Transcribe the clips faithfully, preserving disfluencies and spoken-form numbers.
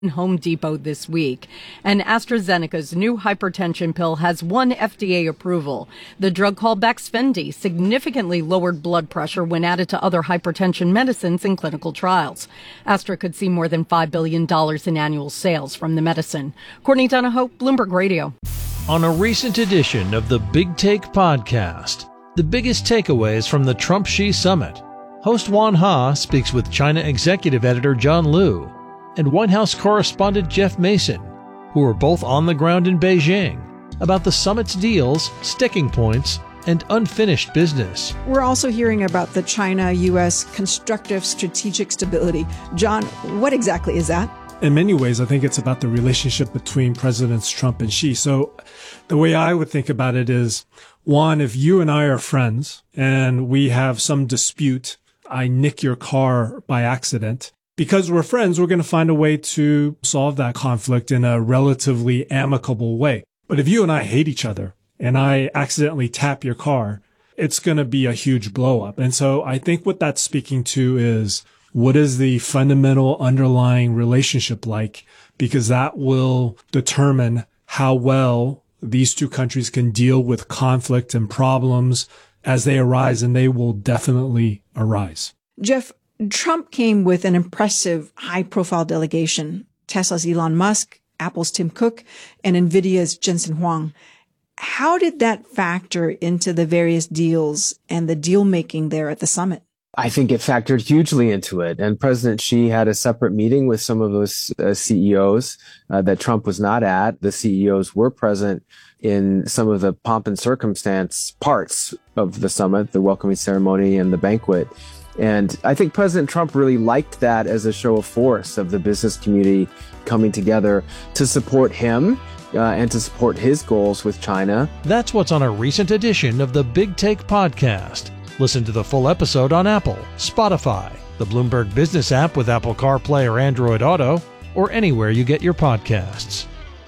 Home Depot this week. And AstraZeneca's new hypertension pill has one F D A approval. The drug called Baxfendy significantly lowered blood pressure when added to other hypertension medicines in clinical trials. Astra could see more than five billion dollars in annual sales from the medicine. Courtney Donahoe, Bloomberg Radio. On a recent edition of the Big Take podcast, the biggest takeaways from the Trump-Xi summit. Host Juan Ha speaks with China executive editor John Liu and White House correspondent Jeff Mason, who are both on the ground in Beijing, about the summit's deals, sticking points, and unfinished business. We're also hearing about the China-U S constructive strategic stability. John, what exactly is that? In many ways, I think it's about the relationship between Presidents Trump and Xi. So the way I would think about it is, one, if you and I are friends and we have some dispute, I nick your car by accident, because we're friends, we're going to find a way to solve that conflict in a relatively amicable way. But if you and I hate each other and I accidentally tap your car, it's going to be a huge blow up. And so I think what that's speaking to is, what is the fundamental underlying relationship like? Because that will determine how well these two countries can deal with conflict and problems as they arise, and they will definitely arise. Jeff, Trump came with an impressive high-profile delegation: Tesla's Elon Musk, Apple's Tim Cook, and NVIDIA's Jensen Huang. How did that factor into the various deals and the deal-making there at the summit? I think it factored hugely into it. And President Xi had a separate meeting with some of those uh, C E Os uh, that Trump was not at. The C E Os were present in some of the pomp and circumstance parts of the summit, the welcoming ceremony and the banquet. And I think President Trump really liked that as a show of force of the business community coming together to support him uh, and to support his goals with China. That's what's on a recent edition of the Big Take podcast. Listen to the full episode on Apple, Spotify, the Bloomberg Business app with Apple CarPlay or Android Auto, or anywhere you get your podcasts.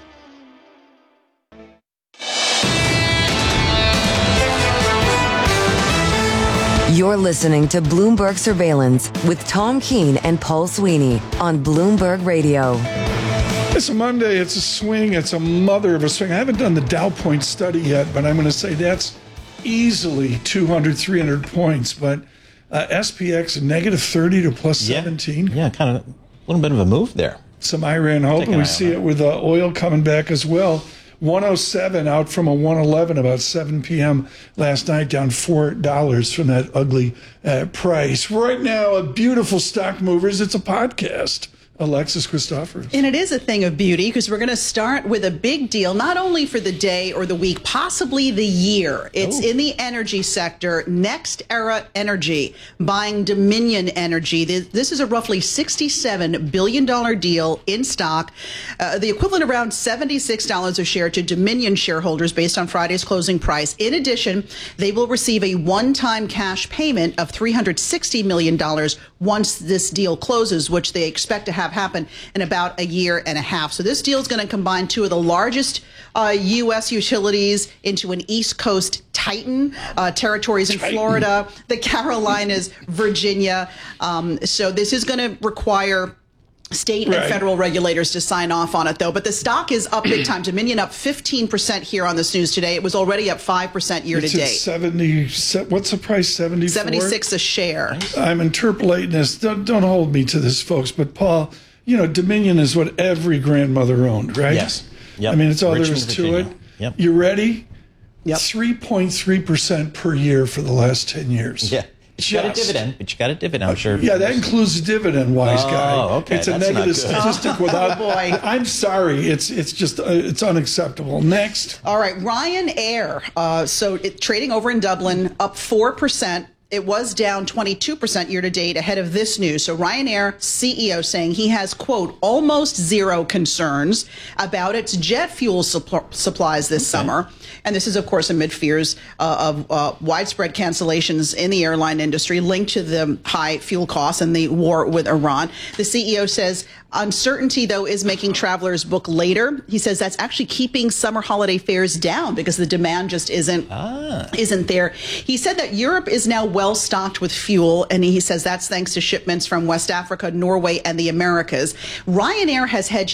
You're listening to Bloomberg Surveillance with Tom Keene and Paul Sweeney on Bloomberg Radio. It's a Monday. It's a swing. It's a mother of a swing. I haven't done the Dow point study yet, but I'm going to say that's easily two hundred, three hundred points. But uh, S P X negative thirty to plus yeah. seventeen. Yeah, kind of a little bit of a move there. Some Iran hope, and we see it with uh, oil coming back as well. one oh seven out from a one eleven about seven p.m. last night, down four dollars from that ugly uh, price. Right now, a beautiful stock movers. It's a podcast. Alexis Christoforous. And it is a thing of beauty, because we're going to start with a big deal, not only for the day or the week, possibly the year. It's oh. in the energy sector. NextEra Energy buying Dominion Energy. This is a roughly sixty-seven billion dollars deal in stock, uh, the equivalent of around seventy-six dollars a share to Dominion shareholders based on Friday's closing price. In addition, they will receive a one-time cash payment of three hundred sixty million dollars once this deal closes, which they expect to have happen in about a year and a half. So this deal is going to combine two of the largest uh, U S utilities into an East Coast titan, uh, territories in titan. Florida, the Carolinas, Virginia. Um, so this is going to require state and right. federal regulators to sign off on it, though. But the stock is up big time. Dominion up fifteen percent here on this news today. It was already up five percent year it's to date. seventy, what's the price? seventy-four? seventy-six a share. I'm interpolating this. Don't, don't hold me to this, folks. But, Paul, you know, Dominion is what every grandmother owned, right? Yes. Yep. I mean, it's all Richmond, there is to Virginia. it. Yep. You ready? Yep. three point three percent per year for the last ten years. Yeah. But you got a dividend. But you got a dividend, I'm sure. Yeah, that includes the dividend, wise oh, guy. Okay. It's a That's negative statistic without. Oh, boy. I'm sorry. It's it's just uh, it's unacceptable. Next. All right, Ryanair. Uh, so it, trading over in Dublin, up four percent. It was down twenty-two percent year to date ahead of this news. So Ryanair C E O saying he has, quote, almost zero concerns about its jet fuel supp- supplies this okay. summer. And this is, of course, amid fears uh, of uh, widespread cancellations in the airline industry linked to the high fuel costs and the war with Iran. The C E O says, Uncertainty, though, is making travelers book later. He says that's actually keeping summer holiday fares down because the demand just isn't ah. isn't there. He said that Europe is now well stocked with fuel, and he says that's thanks to shipments from West Africa, Norway, and the Americas. Ryanair has hedged